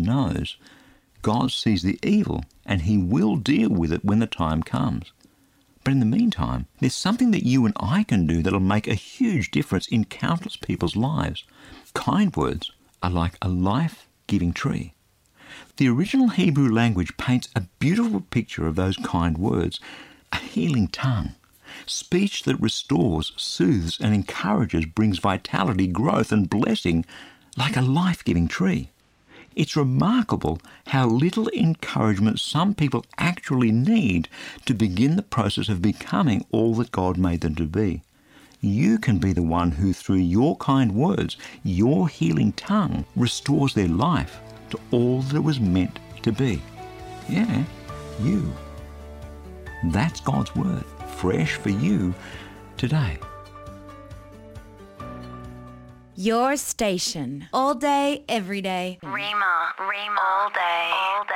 nose, God sees the evil and he will deal with it when the time comes. But in the meantime, there's something that you and I can do that'll make a huge difference in countless people's lives. Kind words are like a life-giving tree. The original Hebrew language paints a beautiful picture of those kind words, a healing tongue. Speech that restores, soothes and encourages brings vitality, growth and blessing like a life-giving tree. It's remarkable how little encouragement some people actually need to begin the process of becoming all that God made them to be. You can be the one who, through your kind words, your healing tongue, restores their life to all that it was meant to be. Yeah, you. That's God's word, fresh for you today. Your station. All day, every day. Rhema. All day.